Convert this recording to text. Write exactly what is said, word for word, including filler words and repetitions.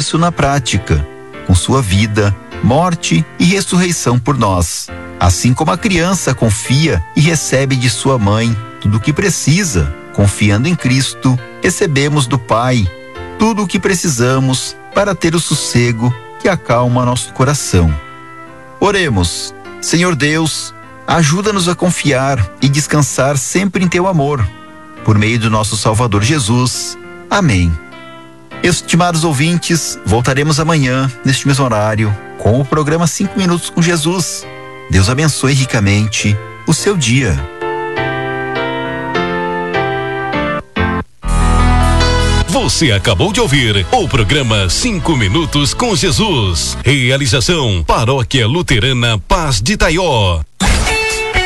isso na prática, com sua vida, morte e ressurreição por nós. Assim como a criança confia e recebe de sua mãe tudo o que precisa, confiando em Cristo, recebemos do Pai tudo o que precisamos para ter o sossego que acalma nosso coração. Oremos. Senhor Deus, ajuda-nos a confiar e descansar sempre em Teu amor. Por meio do nosso Salvador Jesus. Amém. Estimados ouvintes, voltaremos amanhã, neste mesmo horário, com o programa cinco minutos com Jesus. Deus abençoe ricamente o seu dia. Você acabou de ouvir o programa cinco minutos com Jesus. Realização Paróquia Luterana Paz de Taió.